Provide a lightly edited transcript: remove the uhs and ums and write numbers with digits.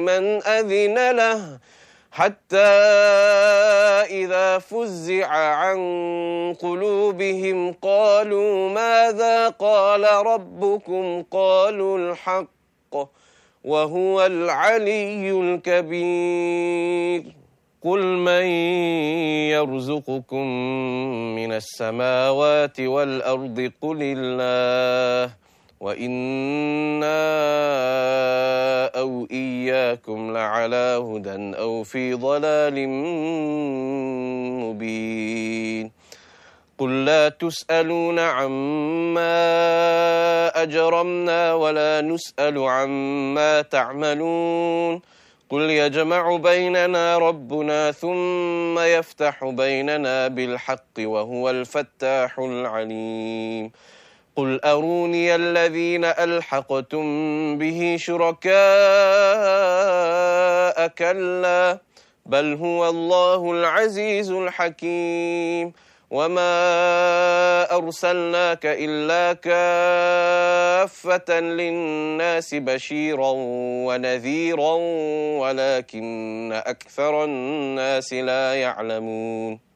من أذن له حتى إذا فزع عن قلوبهم قالوا ماذا قال ربكم قالوا الحق وهو العلي الكبير قل من يرزقكم من السماوات والأرض قل الله وإنا أو إياكم لعلى هدى أو في ضلال مبين قل لا تسألون عما أجرمنا ولا نسأل عما تعملون قل يجمع بيننا ربنا ثم يفتح بيننا بالحق وهو الفتاح العليم قل أروني الذين ألحقتم به شركاء كلا بل هو الله العزيز الحكيم وما أرسلناك إلا كافة للناس بشيرا ونذيرا ولكن أكثر الناس لا يعلمون